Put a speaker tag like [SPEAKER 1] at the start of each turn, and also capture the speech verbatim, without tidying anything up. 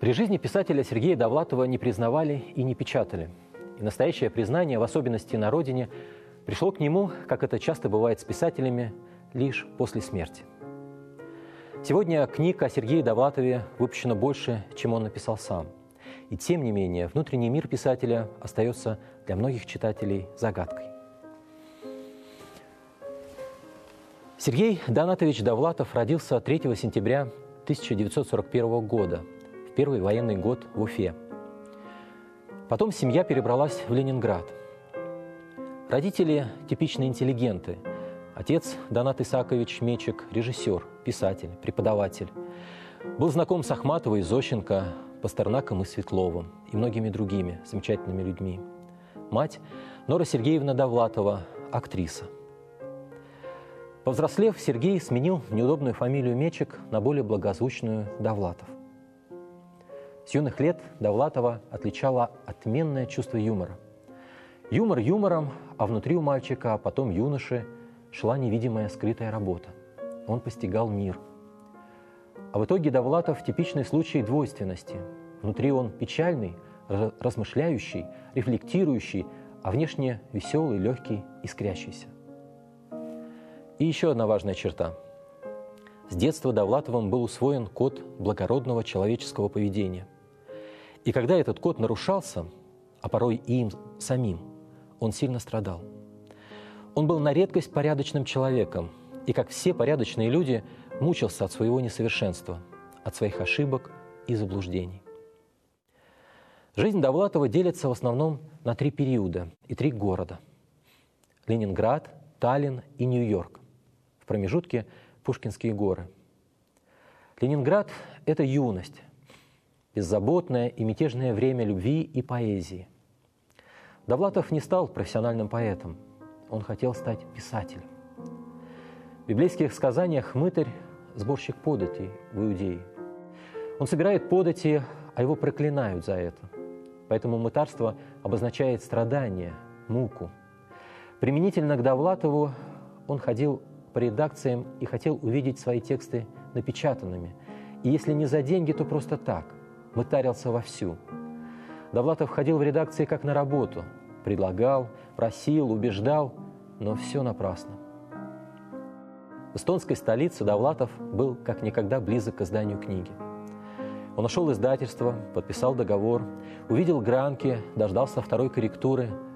[SPEAKER 1] При жизни писателя Сергея Довлатова не признавали и не печатали. И настоящее признание, в особенности на родине, пришло к нему, как это часто бывает с писателями, лишь после смерти. Сегодня книг о Сергее Довлатове выпущено больше, чем он написал сам. И тем не менее, внутренний мир писателя остается для многих читателей загадкой. Сергей Донатович Довлатов родился третьего сентября тысяча девятьсот сорок первого года, в первый военный год в Уфе. Потом семья перебралась в Ленинград. Родители – типичные интеллигенты. Отец Донат Исаакович Мечик – режиссер, писатель, преподаватель. Был знаком с Ахматовой, Зощенко, Пастернаком и Светловым и многими другими замечательными людьми. Мать – Нора Сергеевна Довлатова, актриса. Повзрослев, Сергей сменил неудобную фамилию Мечик на более благозвучную Довлатов. С юных лет Довлатова отличало отменное чувство юмора. Юмор юмором, а внутри у мальчика, а потом юноши, шла невидимая скрытая работа. Он постигал мир. А в итоге Довлатов – типичный случай двойственности. Внутри он печальный, размышляющий, рефлектирующий, а внешне веселый, легкий, искрящийся. И еще одна важная черта. С детства Довлатовым был усвоен код благородного человеческого поведения. И когда этот код нарушался, а порой и им самим, он сильно страдал. Он был на редкость порядочным человеком, и, как все порядочные люди, мучился от своего несовершенства, от своих ошибок и заблуждений. Жизнь Довлатова делится в основном на три периода и три города – Ленинград, Таллин и Нью-Йорк. В промежутке – Пушкинские горы. Ленинград – это юность, беззаботное и мятежное время любви и поэзии. Довлатов не стал профессиональным поэтом, он хотел стать писателем. В библейских сказаниях мытарь – сборщик податей в Иудее. Он собирает подати, а его проклинают за это. Поэтому мытарство обозначает страдание, муку. Применительно к Довлатову он ходил по редакциям и хотел увидеть свои тексты напечатанными. И если не за деньги, то просто так. Мытарился вовсю. Довлатов ходил в редакции как на работу. Предлагал, просил, убеждал, но все напрасно. В эстонской столице Довлатов был как никогда близок к изданию книги. Он нашел издательство, подписал договор, увидел гранки, дождался второй корректуры,